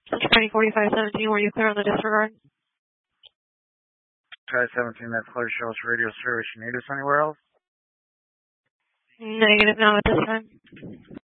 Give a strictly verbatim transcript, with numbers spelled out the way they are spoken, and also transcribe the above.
Twenty forty-five seventeen, were you clear on the disregard? Try seventeen, that's clear. Show us radio service. You need us anywhere else? Negative now at this time.